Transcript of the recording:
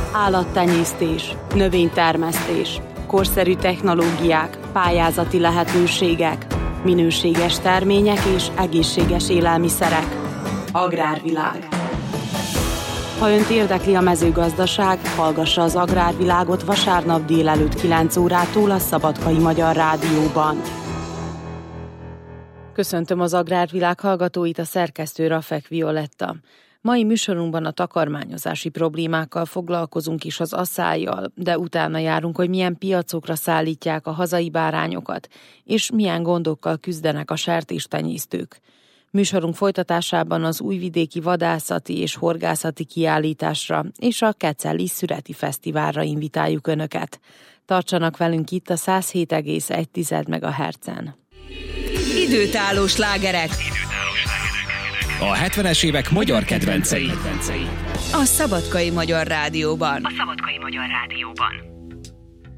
Állattenyésztés, növénytermesztés, korszerű technológiák, pályázati lehetőségek, minőséges termények és egészséges élelmiszerek. Agrárvilág. Ha önt érdekli a mezőgazdaság, hallgassa az Agrárvilágot vasárnap délelőtt 9 órától a Szabadkai Magyar Rádióban. Köszöntöm az Agrárvilág hallgatóit, a szerkesztő Rafek Violetta. Mai műsorunkban a takarmányozási problémákkal foglalkozunk is az aszályjal, de utána járunk, hogy milyen piacokra szállítják a hazai bárányokat, és milyen gondokkal küzdenek a sertéstenyésztők. Műsorunk folytatásában az újvidéki vadászati és horgászati kiállításra és a Keceli Szüreti Fesztiválra invitáljuk Önöket. Tartsanak velünk itt a 107,1 MHz-en. Időtálló slágerek. A 70-es évek magyar kedvencei. A Szabadkai Magyar Rádióban.